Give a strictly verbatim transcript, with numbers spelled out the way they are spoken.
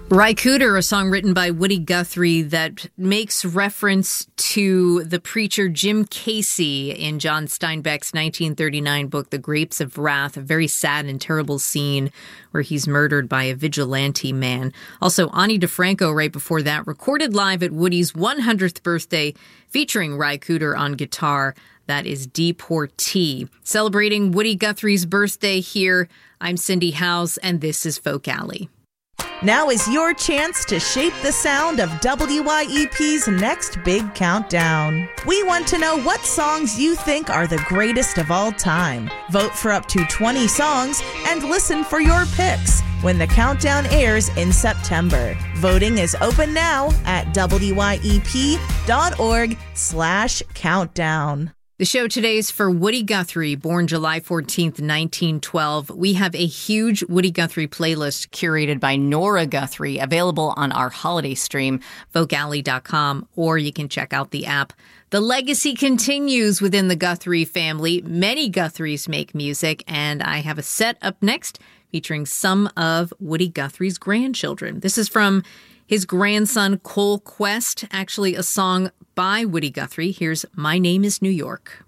Ry Cooder, a song written by Woody Guthrie that makes reference to the preacher Jim Casey in John Steinbeck's nineteen thirty-nine book, The Grapes of Wrath, a very sad and terrible scene where he's murdered by a vigilante man. Also, Ani DiFranco, right before that, recorded live at Woody's one hundredth birthday, featuring Ry Cooder on guitar. That is Deportee. Celebrating Woody Guthrie's birthday here, I'm Cindy Howes, and this is Folk Alley. Now is your chance to shape the sound of W Y E P's next big countdown. We want to know what songs you think are the greatest of all time. Vote for up to twenty songs and listen for your picks when the countdown airs in September. Voting is open now at W Y E P dot org slash countdown. The show today is for Woody Guthrie, born July fourteenth, nineteen twelve. We have a huge Woody Guthrie playlist curated by Nora Guthrie, available on our holiday stream, folk alley dot com, or you can check out the app. The legacy continues within the Guthrie family. Many Guthries make music, and I have a set up next featuring some of Woody Guthrie's grandchildren. This is from his grandson, Cole Quest, actually a song by Woody Guthrie. Here's My Name is New York.